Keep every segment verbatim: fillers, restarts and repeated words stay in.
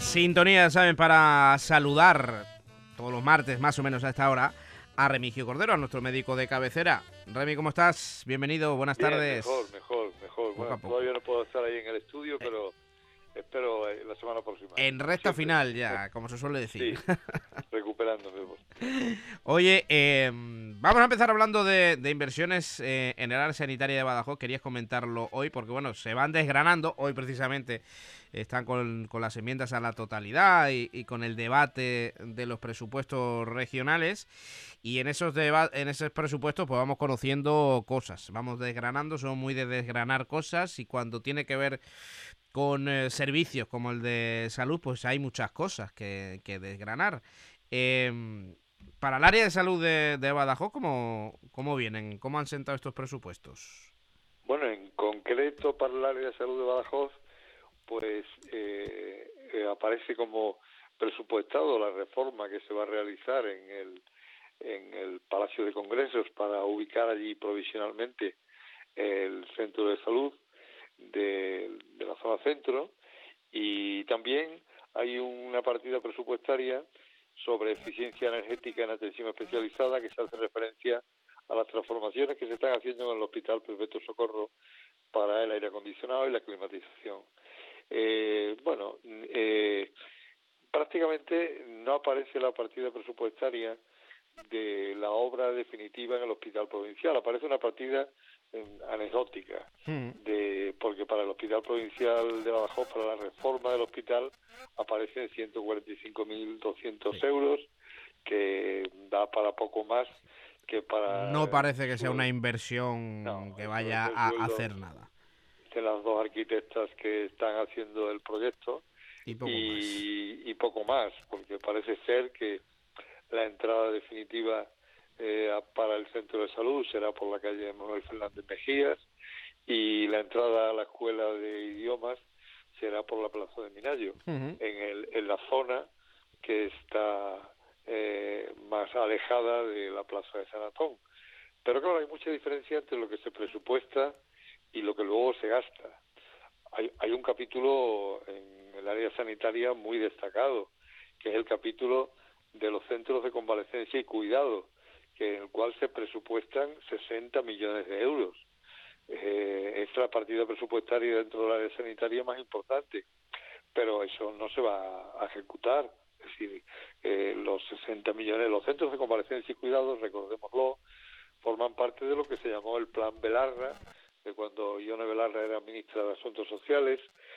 Sintonía, ¿saben? Para saludar todos los martes, más o menos a esta hora, a Remigio Cordero, a nuestro médico de cabecera. Remi, ¿cómo estás? Bienvenido, buenas Bien, tardes. mejor, mejor, mejor. Poco Bueno, a poco. todavía no puedo estar ahí en el estudio, pero espero eh, la semana próxima. En recta Siempre. final ya, como se suele decir. Sí, recuperándome. Mejor. Oye, eh, vamos a empezar hablando de, de inversiones eh, en el área sanitaria de Badajoz. Querías comentarlo hoy porque, bueno, se van desgranando. Hoy precisamente están con, con las enmiendas a la totalidad y, y con el debate de los presupuestos regionales. Y en esos deba en esos presupuestos pues vamos conociendo cosas, vamos desgranando, son muy de desgranar cosas, y cuando tiene que ver con eh, servicios como el de salud, pues hay muchas cosas que, que desgranar. Eh, para el área de salud de, de Badajoz, ¿cómo, ¿cómo vienen? ¿Cómo han sentado estos presupuestos? Bueno, en concreto para el área de salud de Badajoz, pues eh, eh, aparece como presupuestado la reforma que se va a realizar en el en el Palacio de Congresos para ubicar allí provisionalmente el centro de salud de, de la zona centro, y también hay una partida presupuestaria sobre eficiencia energética en atención especializada que se hace referencia a las transformaciones que se están haciendo en el Hospital Perpetuo Socorro para el aire acondicionado y la climatización. Eh, bueno, eh, prácticamente no aparece la partida presupuestaria de la obra definitiva en el hospital provincial. Aparece una partida eh, anecdótica, de porque para el hospital provincial de Badajoz, para la reforma del hospital, aparecen ciento cuarenta y cinco mil doscientos Sí. euros, que da para poco más que para No parece que el sea una sueldo. inversión No, que eso vaya es el a sueldo hacer nada. de las dos arquitectas que están haciendo el proyecto, Y poco más. y, y poco más, porque parece ser que la entrada definitiva eh, para el centro de salud será por la calle Manuel Fernández Mejías, y la entrada a la escuela de idiomas será por la plaza de Minayo, Uh-huh. en, el, en la zona que está eh, más alejada de la plaza de San Antón. Pero claro, hay mucha diferencia entre lo que se presupuesta y lo que luego se gasta. Hay, hay un capítulo en el área sanitaria muy destacado, que es el capítulo de los centros de convalecencia y cuidado, que en el cual se presupuestan sesenta millones de euros. Eh, es la partida presupuestaria dentro del área sanitaria más importante, pero eso no se va a ejecutar. Es decir, eh, los sesenta millones, los centros de convalecencia y cuidado, recordémoslo, forman parte de lo que se llamó el Plan Belarra, de cuando Ione Belarra era ministra de Asuntos Sociales,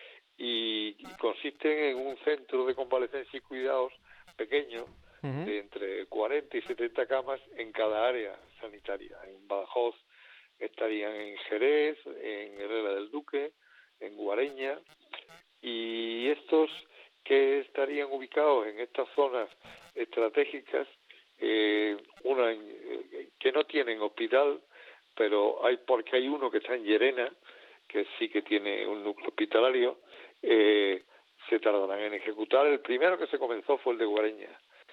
y, y consisten en un centro de convalecencia y cuidados pequeño, Uh-huh. de entre cuarenta y setenta camas en cada área sanitaria. En Badajoz estarían en Jerez, en Herrera del Duque, en Guareña, y estos que estarían ubicados en estas zonas estratégicas, eh, una en, eh, que no tienen hospital, pero hay porque hay uno que está en Llerena, que sí que tiene un núcleo hospitalario, eh, se tardarán en ejecutar. El primero que se comenzó fue el de Guareña,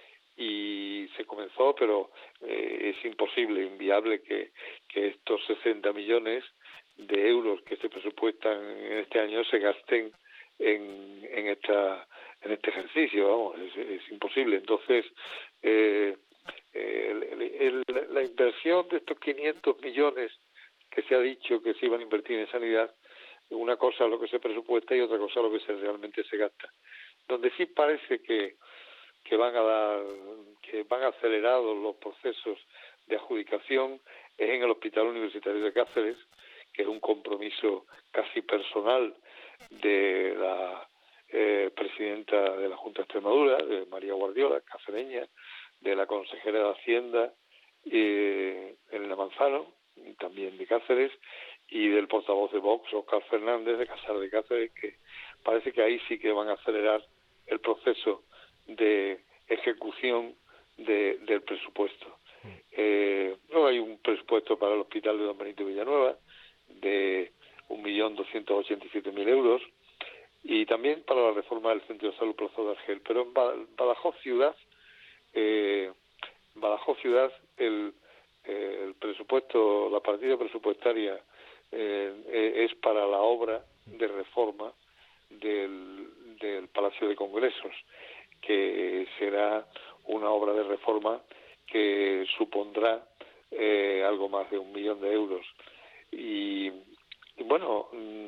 y se comenzó, pero eh, es imposible, inviable que, que estos sesenta millones de euros que se presupuestan en este año se gasten en, en esta en este ejercicio, vamos, es, es imposible. Entonces, eh, el, el, el, la inversión de estos quinientos millones que se ha dicho que se iban a invertir en sanidad, una cosa es lo que se presupuesta y otra cosa es lo que se realmente se gasta. Donde sí parece que que van a dar, que van acelerados los procesos de adjudicación es en el Hospital Universitario de Cáceres, que es un compromiso casi personal de la eh, presidenta de la Junta de Extremadura, de María Guardiola, cacereña, de la consejera de Hacienda, eh, Elena Manzano, también de Cáceres, y del portavoz de Vox, Óscar Fernández, de Casar de Cáceres, que parece que ahí sí que van a acelerar el proceso de ejecución de, del presupuesto. Eh, luego hay un presupuesto para el hospital de Don Benito Villanueva de un millón doscientos ochenta y siete mil euros, y también para la reforma del Centro de Salud Plaza de Argel. Pero en Badajoz Ciudad, eh, Badajoz Ciudad, el, eh, el presupuesto, la partida presupuestaria eh, es para la obra de reforma del del Palacio de Congresos, que será una obra de reforma que supondrá eh, algo más de un millón de euros. Y, y bueno,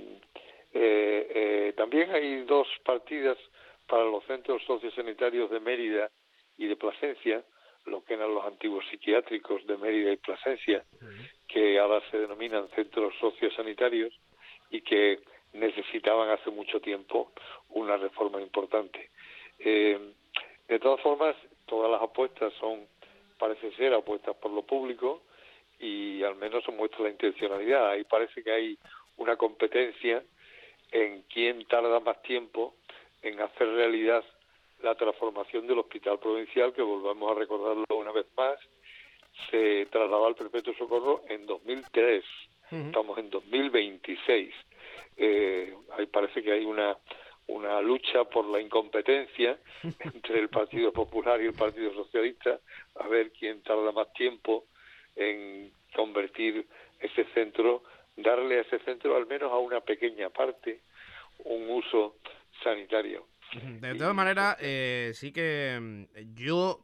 eh, eh, también hay dos partidas para los centros sociosanitarios de Mérida y de Plasencia, lo que eran los antiguos psiquiátricos de Mérida y Plasencia, que ahora se denominan centros sociosanitarios y que necesitaban hace mucho tiempo una reforma importante. Eh, de todas formas, todas las apuestas son, parece ser, apuestas por lo público, y al menos se muestra la intencionalidad. Ahí parece que hay una competencia en quién tarda más tiempo en hacer realidad la transformación del Hospital Provincial, que volvamos a recordarlo una vez más, se trasladó al Perpetuo Socorro en dos mil tres. Uh-huh. Estamos en dos mil veintiséis. Eh, ahí parece que hay una una lucha por la incompetencia entre el Partido Popular y el Partido Socialista, a ver quién tarda más tiempo en convertir ese centro, darle a ese centro al menos a una pequeña parte un uso sanitario. De todas y, maneras, eh, sí que yo,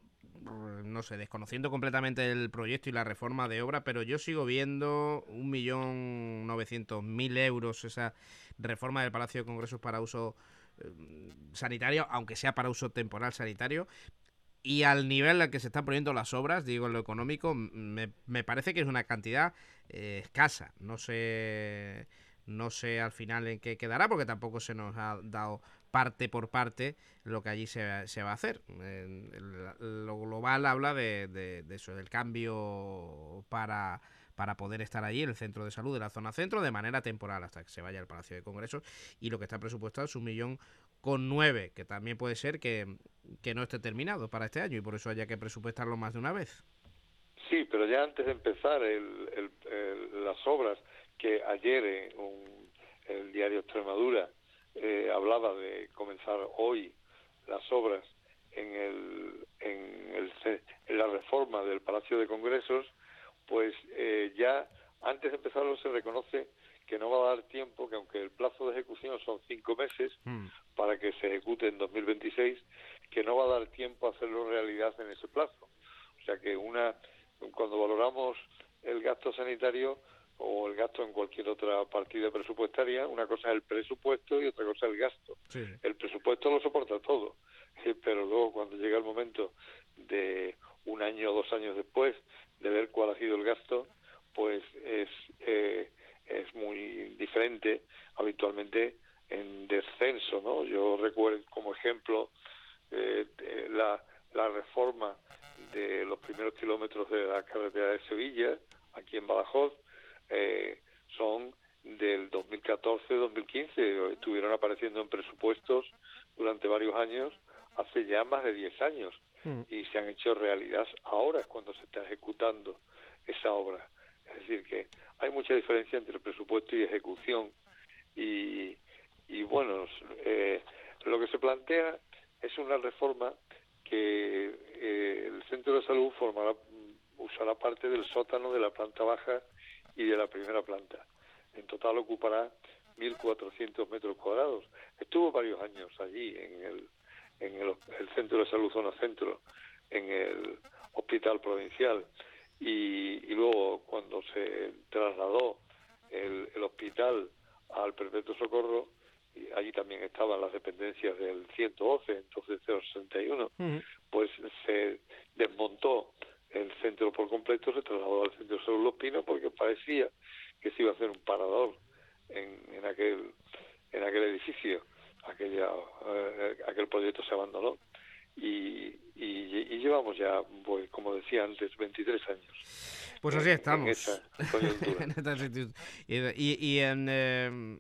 no sé, desconociendo completamente el proyecto y la reforma de obra, pero yo sigo viendo un millón novecientos mil euros esa reforma del Palacio de Congresos para uso eh, sanitario, aunque sea para uso temporal sanitario. Y al nivel al que se están poniendo las obras, digo, en lo económico, me, me parece que es una cantidad eh, escasa. No sé, no sé al final en qué quedará, porque tampoco se nos ha dado parte por parte lo que allí se, se va a hacer. Eh, lo global habla de, de, de eso, del cambio para... para poder estar allí, el centro de salud de la zona centro, de manera temporal hasta que se vaya al Palacio de Congresos, y lo que está presupuestado es un millón con nueve, que también puede ser que, que no esté terminado para este año y por eso haya que presupuestarlo más de una vez. Sí, pero ya antes de empezar el, el, el, las obras, que ayer en un, el diario Extremadura eh, hablaba de comenzar hoy las obras en, el, en, el, en la reforma del Palacio de Congresos, pues eh, ya antes de empezarlo se reconoce que no va a dar tiempo, que aunque el plazo de ejecución son cinco meses mm. para que se ejecute en dos mil veintiséis, que no va a dar tiempo a hacerlo realidad en ese plazo. O sea que una cuando valoramos el gasto sanitario o el gasto en cualquier otra partida presupuestaria, una cosa es el presupuesto y otra cosa es el gasto. Sí. El presupuesto lo soporta todo, pero luego cuando llega el momento de un año o dos años después de ver cuál ha sido el gasto, pues es eh, es muy diferente, habitualmente en descenso, ¿no? Yo recuerdo como ejemplo eh, la, la reforma de los primeros kilómetros de la carretera de Sevilla, aquí en Badajoz, eh, son del dos mil catorce dos mil quince, estuvieron apareciendo en presupuestos durante varios años, hace ya más de diez años, mm. y se han hecho realidad ahora, es cuando se está ejecutando esa obra. Es decir, que hay mucha diferencia entre presupuesto y ejecución, y, y bueno, eh, lo que se plantea es una reforma que eh, el centro de salud formará, usará parte del sótano de la planta baja y de la primera planta. En total ocupará mil cuatrocientos metros cuadrados. Estuvo varios años allí en el, en el, el centro de salud zona centro, en el hospital provincial. Y, y luego cuando se trasladó el, el hospital al Perpetuo Socorro, y allí también estaban las dependencias del ciento doce, entonces cero sesenta y uno, uh-huh. pues se desmontó el centro por completo, se trasladó al centro de salud Los Pinos porque parecía que se iba a hacer un parador en, en aquel en aquel edificio. Aquella, eh, aquel proyecto se abandonó. Y, y, y llevamos ya, pues, como decía antes, veintitrés años. Pues así en, estamos. En esa coyuntura. en esta y, y, y en, eh,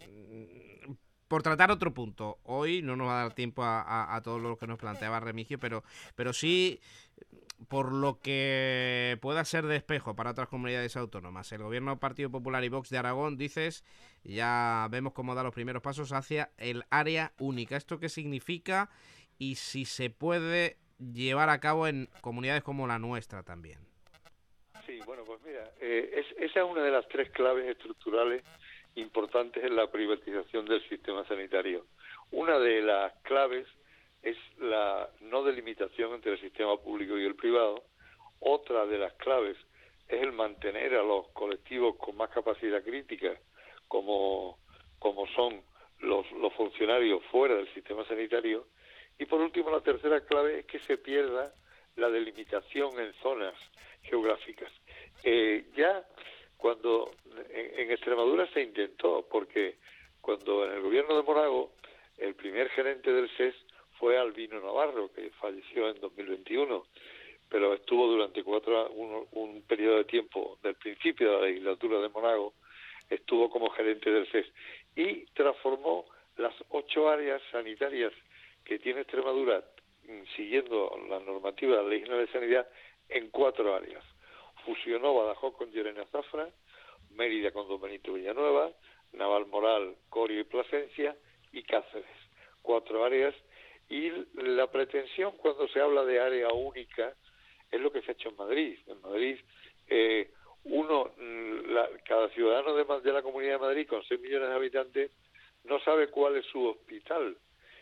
por tratar otro punto, hoy no nos va a dar tiempo a, a, a todo lo que nos planteaba Remigio, pero, pero sí, por lo que pueda ser de espejo para otras comunidades autónomas. El gobierno Partido Popular y Vox de Aragón, dices, ya vemos cómo da los primeros pasos hacia el área única. ¿Esto qué significa? Y si se puede llevar a cabo en comunidades como la nuestra también. Sí, bueno, pues mira, eh, es, esa es una de las tres claves estructurales importantes en la privatización del sistema sanitario. Una de las claves es la no delimitación entre el sistema público y el privado. Otra de las claves es el mantener a los colectivos con más capacidad crítica, como, como son los, los funcionarios fuera del sistema sanitario. Y por último, la tercera clave es que se pierda la delimitación en zonas geográficas. Eh, ya cuando en, en Extremadura se intentó, porque cuando en el gobierno de Morago el primer gerente del S E S fue Albino Navarro, que falleció en dos mil veintiuno, pero estuvo durante cuatro un, un periodo de tiempo, del principio de la legislatura de Monago, estuvo como gerente del S E S y transformó las ocho áreas sanitarias que tiene Extremadura, siguiendo la normativa de la Ley General de Sanidad, en cuatro áreas. Fusionó Badajoz con Llerena Zafra, Mérida con Don Benito Villanueva, Navalmoral, Corio y Plasencia y Cáceres. Cuatro áreas. Y la pretensión cuando se habla de área única es lo que se ha hecho en Madrid. En Madrid, eh, uno, la, cada ciudadano de, de la Comunidad de Madrid con seis millones de habitantes no sabe cuál es su hospital.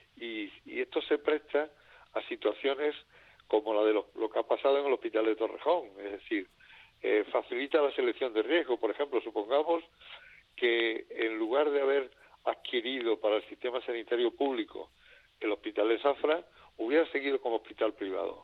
Y, y esto se presta a situaciones como la de lo, lo que ha pasado en el hospital de Torrejón. Es decir, eh, facilita la selección de riesgo. Por ejemplo, supongamos que en lugar de haber adquirido para el sistema sanitario público el hospital de Zafra, hubiera seguido como hospital privado.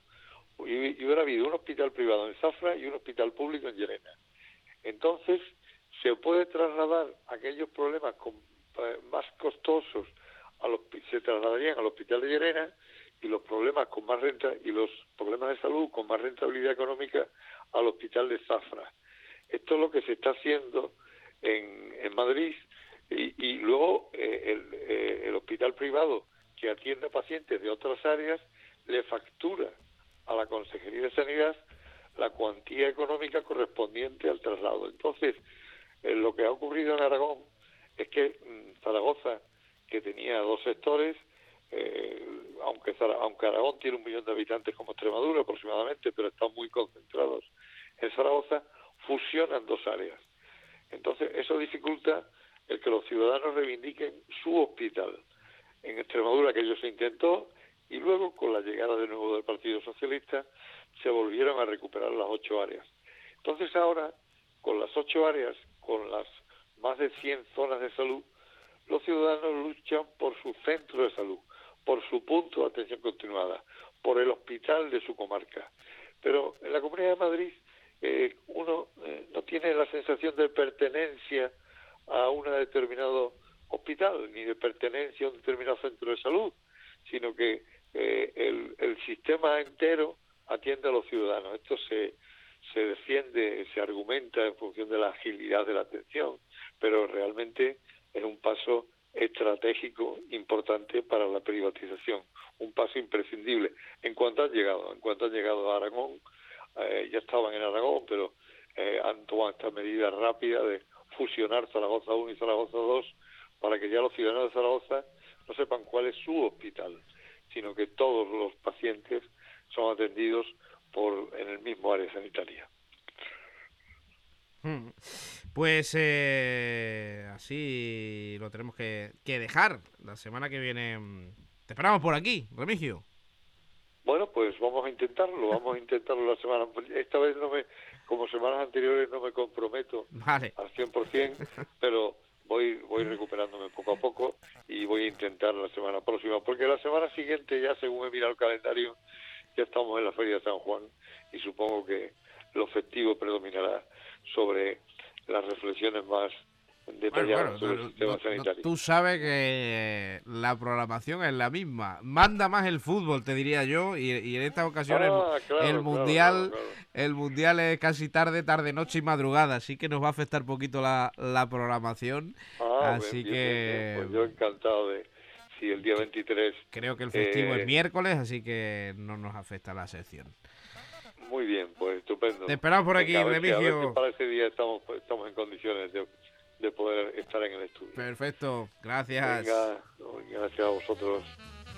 Y, y hubiera habido un hospital privado en Zafra y un hospital público en Llerena. Entonces, se puede trasladar aquellos problemas con, eh, más costosos, a los, se trasladarían al hospital de Llerena, y los problemas con más renta y los problemas de salud con más rentabilidad económica al hospital de Zafra. Esto es lo que se está haciendo en, en Madrid, y, y luego eh, el, eh, el hospital privado que atiende a pacientes de otras áreas le factura a la Consejería de Sanidad la cuantía económica correspondiente al traslado. Entonces, eh, lo que ha ocurrido en Aragón es que mmm, Zaragoza, que tenía dos sectores, eh, aunque, aunque Aragón tiene un millón de habitantes como Extremadura aproximadamente, pero están muy concentrados en Zaragoza, fusionan dos áreas. Entonces, eso dificulta el que los ciudadanos reivindiquen su hospital. En Extremadura aquello se intentó, y luego, con la llegada de nuevo del Partido Socialista, se volvieron a recuperar las ocho áreas. Entonces ahora, con las ocho áreas, con las más de cien zonas de salud, los ciudadanos luchan por su centro de salud, por su punto de atención continuada, por el hospital de su comarca. Pero en la Comunidad de Madrid eh, uno eh, no tiene la sensación de pertenencia a un determinado hospital, ni de pertenencia a un determinado centro de salud, sino que eh, el, el sistema entero atiende a los ciudadanos. Esto se, se defiende, se argumenta en función de la agilidad de la atención, pero realmente es un paso estratégico importante para la privatización, un paso imprescindible. En cuanto han llegado, en cuanto han llegado a Aragón, eh, ya estaban en Aragón, pero eh, han tomado esta medida rápida de fusionar Zaragoza uno y Zaragoza dos para que ya los ciudadanos de Zaragoza no sepan cuál es su hospital, sino que todos los pacientes son atendidos por en el mismo área sanitaria. Pues eh, así lo tenemos que, que dejar. La semana que viene te esperamos por aquí, Remigio. Bueno, pues vamos a intentarlo, vamos a intentarlo la semana. Esta vez no me, como semanas anteriores, no me comprometo vale. al cien por ciento, pero voy voy recuperándome poco a poco y voy a intentar la semana próxima, porque la semana siguiente ya, según he mirado el calendario, ya estamos en la Feria de San Juan y supongo que lo festivo predominará sobre las reflexiones más detalladas bueno, bueno, sobre el sistema no, sanitario. No, tú sabes que la programación es la misma. Manda más el fútbol, te diría yo, y, y en esta ocasión ah, el, claro, el claro, mundial claro, claro. el mundial es casi tarde, tarde, noche y madrugada, así que nos va a afectar poquito la, la programación. Ah, así bien, que bien, bien. Pues yo encantado de si el día veintitrés. Creo que el festivo eh... es miércoles, así que no nos afecta la sección. Muy bien, pues estupendo. Te esperamos por aquí, Venga, a ver Remigio. Si, a ver si para ese día estamos, estamos en condiciones de, de poder estar en el estudio. Perfecto, gracias. Venga, gracias a vosotros.